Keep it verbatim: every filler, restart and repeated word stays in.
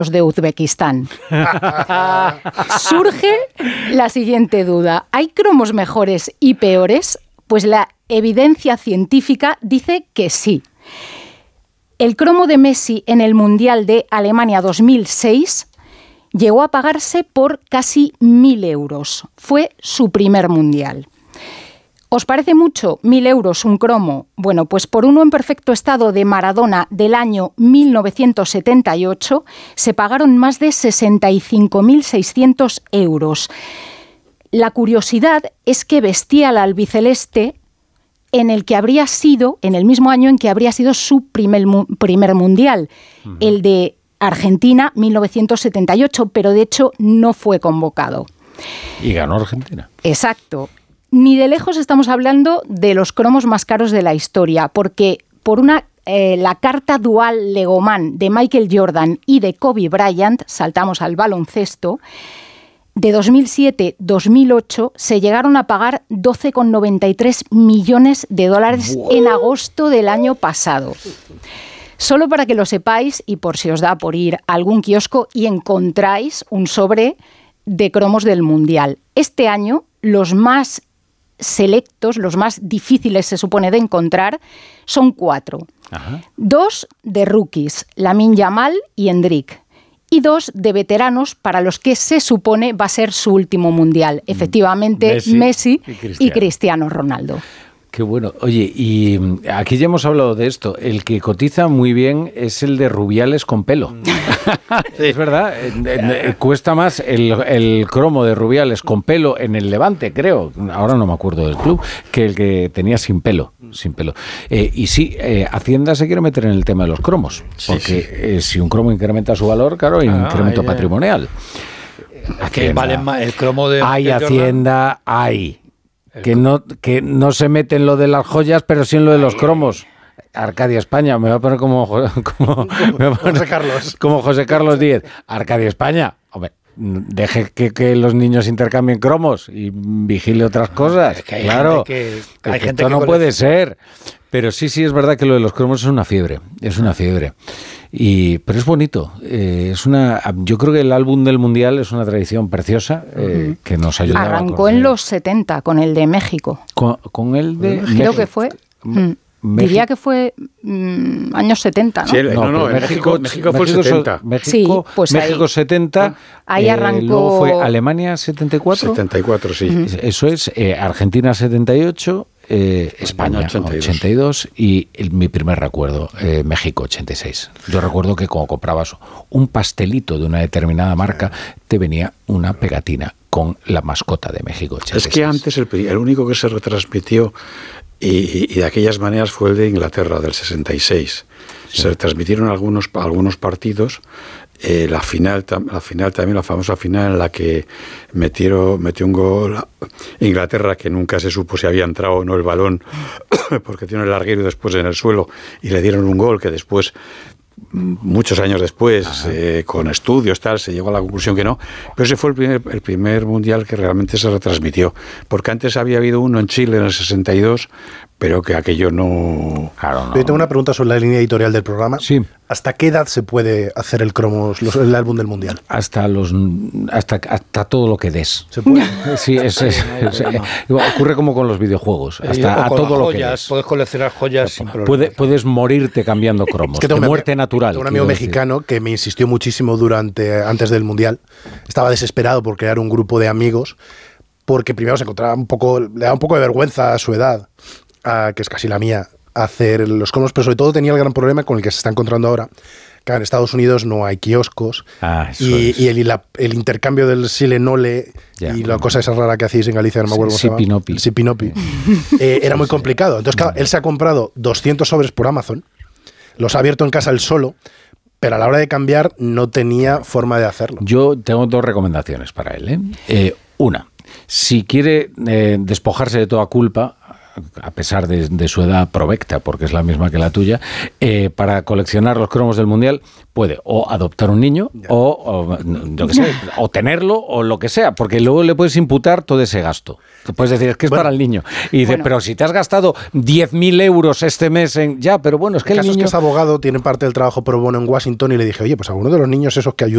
de Uzbekistán. Surge la siguiente duda. ¿Hay cromos mejores y peores? Pues la evidencia científica dice que sí. El cromo de Messi en el Mundial de Alemania dos mil seis llegó a pagarse por casi mil euros. Fue su primer Mundial. ¿Os parece mucho mil euros un cromo? Bueno, pues por uno en perfecto estado de Maradona del año mil novecientos setenta y ocho se pagaron más de sesenta y cinco mil seiscientos euros. La curiosidad es que vestía al albiceleste en el que habría sido, en el mismo año en que habría sido su primer, primer mundial, uh-huh. el de Argentina mil novecientos setenta y ocho, pero de hecho no fue convocado. Y ganó Argentina. Exacto. Ni de lejos estamos hablando de los cromos más caros de la historia, porque por una eh, la carta dual Legoman de Michael Jordan y de Kobe Bryant, saltamos al baloncesto, de dos mil siete a dos mil ocho se llegaron a pagar doce coma noventa y tres millones de dólares wow. en agosto del año pasado. Solo para que lo sepáis y por si os da por ir a algún kiosco y encontráis un sobre de cromos del Mundial. Este año los más selectos, los más difíciles se supone de encontrar, son cuatro. Ajá. Dos de rookies, Lamine Yamal y Endrick. Y dos de veteranos para los que se supone va a ser su último mundial. Efectivamente, Messi, Messi y, Cristiano. y Cristiano Ronaldo. Qué bueno. Oye, y aquí ya hemos hablado de esto. El que cotiza muy bien es el de Rubiales con pelo. Sí. Es verdad. Cuesta más el, el cromo de Rubiales con pelo en el Levante, creo. Ahora no me acuerdo del club, que el que tenía sin pelo. Sin pelo. Eh, y sí, eh, Hacienda se quiere meter en el tema de los cromos. Sí, porque sí. Eh, si un cromo incrementa su valor, claro, hay ah, incremento yeah. patrimonial. Es que vale más el cromo de... Hay de Hacienda, hay... Que no, que no se mete en lo de las joyas, pero sí en lo de los cromos. Arcadia España, me va a poner como, como, me va a poner, José Carlos. Como José Carlos Díez. Arcadia España, hombre, deje que, que los niños intercambien cromos y vigile otras cosas. Es que hay claro, gente que, que, hay que gente esto que no puede ser. Pero sí, sí es verdad que lo de los cromos es una fiebre, es una fiebre. Y, pero es bonito, eh, es una. Yo creo que el álbum del Mundial es una tradición preciosa eh, uh-huh. que nos ayuda. Arrancó en los setenta con el de México. Con, con el de Creo México. que fue. Mm. México. Diría que fue mmm, años setenta, ¿no? Sí, no, no, no en México, México, México fue el setenta. México, sí, pues México ahí, setenta. Ahí arrancó. Eh, luego fue Alemania setenta y cuatro. setenta y cuatro, sí. Uh-huh. Eso es eh, Argentina setenta y ocho. Eh, España ochenta y dos, ochenta y dos y el, mi primer recuerdo, eh, México ochenta y seis. Yo recuerdo que cuando comprabas un pastelito de una determinada marca, te venía una pegatina con la mascota de México ochenta y seis. Es que antes el, el único que se retransmitió y, y de aquellas maneras fue el de Inglaterra, del sesenta y seis. Sí. Se retransmitieron algunos, algunos partidos. Eh, la final la final también, la famosa final en la que metieron, metió un gol Inglaterra, que nunca se supo si había entrado o no el balón, porque tiene el larguero después en el suelo, y le dieron un gol que después, muchos años después, eh, con estudios tal, se llegó a la conclusión que no, pero ese fue el primer, el primer mundial que realmente se retransmitió, porque antes había habido uno en Chile en el sesenta y dos, pero que aquello no... Claro, no. Yo tengo una pregunta sobre la línea editorial del programa. Sí. ¿Hasta qué edad se puede hacer el cromos, los, el álbum del Mundial? Hasta los hasta, hasta todo lo que des. ¿Se puede? Sí, es, es, es, es, ocurre como con los videojuegos. Hasta a todo lo que des. Puedes coleccionar joyas sin problema. Puede, puedes morirte cambiando cromos. Es que de muerte natural. Tengo un amigo mexicano decir. que me insistió muchísimo durante antes del Mundial. Estaba desesperado por crear un grupo de amigos porque primero se encontraba un poco, le daba un poco de vergüenza a su edad, a, que es casi la mía, hacer los cromos, pero sobre todo tenía el gran problema con el que se está encontrando ahora, que en Estados Unidos no hay kioscos ah, y, y el, la, el intercambio del sile-nole ya, y la cosa esa rara que hacéis en Galicia, no me acuerdo cómo se llama. El sipinopi. Eh, era muy complicado. Entonces, claro, él se ha comprado doscientos sobres por Amazon, los ha abierto en casa él solo, pero a la hora de cambiar no tenía forma de hacerlo. Yo tengo dos recomendaciones para él. ¿eh? Eh, una, si quiere eh, despojarse de toda culpa, a pesar de, de su edad provecta, porque es la misma que la tuya, eh, para coleccionar los cromos del Mundial, puede o adoptar un niño, o, o, yo qué sé, o tenerlo, o lo que sea, porque luego le puedes imputar todo ese gasto. Te puedes decir, es que es bueno, para el niño. Y dice, bueno, pero si te has gastado diez mil euros este mes en... Ya, pero bueno, es que el, el caso niño... es que es abogado, tiene parte del trabajo pro bono en Washington, y le dije, oye, pues alguno de los niños esos que ayudan